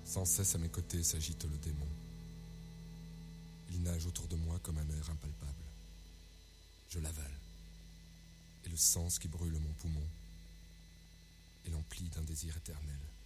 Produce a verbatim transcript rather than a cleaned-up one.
Sans cesse à mes côtés s'agite le démon. Il nage autour de moi comme un air impalpable. Je l'avale. Et le sens qui brûle mon poumon est l'empli d'un désir éternel.